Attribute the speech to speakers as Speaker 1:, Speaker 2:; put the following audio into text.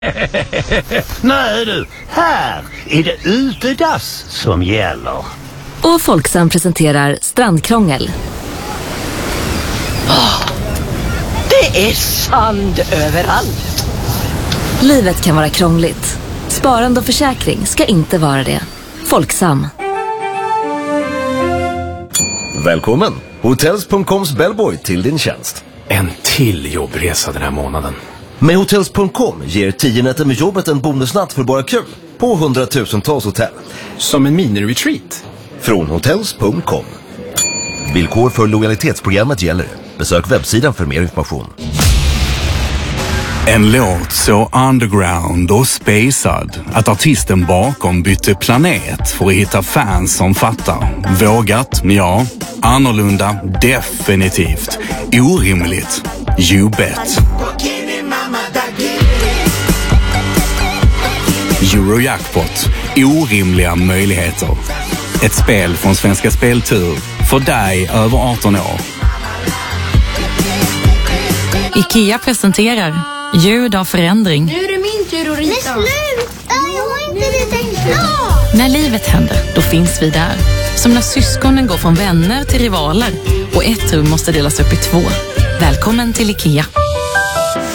Speaker 1: Nej du, här är det utedass som gäller.
Speaker 2: Och Folksam presenterar Strandkrångel.
Speaker 3: Det är sand överallt.
Speaker 2: Livet kan vara krångligt. Sparande och försäkring ska inte vara det. Folksam.
Speaker 4: Välkommen! Hotels.coms bellboy till din tjänst.
Speaker 5: En till jobbresa den här månaden.
Speaker 4: Med Hotels.com ger 10 nätter med jobbet en bonusnatt för bara kul på 100,000-tals hotell.
Speaker 5: Som en mini-retreat.
Speaker 4: Från Hotels.com. Villkor för lojalitetsprogrammet gäller. Besök webbsidan för mer information.
Speaker 6: En låt så underground och spacad att artisten bakom bytte planet för att hitta fans som fattar. Vågat? Ja. Annorlunda? Definitivt. Orimligt? You bet. Eurojackpot. Orimliga möjligheter. Ett spel från Svenska Speltur. För dig över 18 år.
Speaker 7: IKEA presenterar Ljud av förändring.
Speaker 8: Nu är det min tur att rita. Men sluta, jag har inte ritat klart.
Speaker 7: När livet händer, då finns vi där. Som när syskonen går från vänner till rivaler och ett rum måste delas upp i 2. Välkommen till IKEA.